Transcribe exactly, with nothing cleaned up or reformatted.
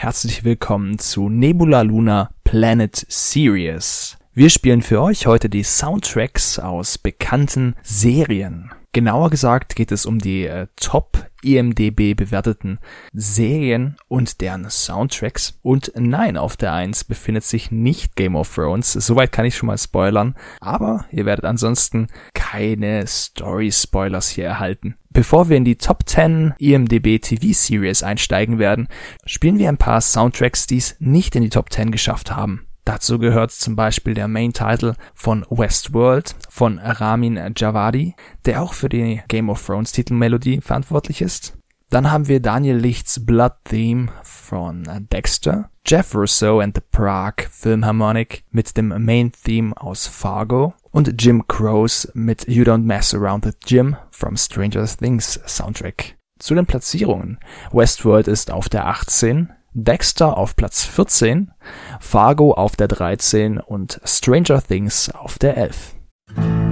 herzlich willkommen zu Nebula Luna Planet Series. Wir spielen für euch heute die Soundtracks aus bekannten Serien. Genauer gesagt geht es um die äh, Top I M D B bewerteten Serien und deren Soundtracks. Und nein, auf der eins befindet sich nicht Game of Thrones. Soweit kann ich schon mal spoilern. Aber ihr werdet ansonsten keine Story-Spoilers hier erhalten. Bevor wir in die Top zehn I M D B T V-Series einsteigen werden, spielen wir ein paar Soundtracks, die es nicht in die Top zehn geschafft haben. Dazu gehört zum Beispiel der Main-Title von Westworld von Ramin Djawadi, der auch für die Game of Thrones Titelmelodie verantwortlich ist. Dann haben wir Daniel Lichts Blood Theme von Dexter, Jeff Russo and the Prague Philharmonic mit dem Main-Theme aus Fargo und Jim Croce mit You Don't Mess Around with Jim from Stranger Things Soundtrack. Zu den Platzierungen. Westworld ist auf der achtzehn, Dexter auf Platz vierzehn, Fargo auf der dreizehn und Stranger Things auf der elf.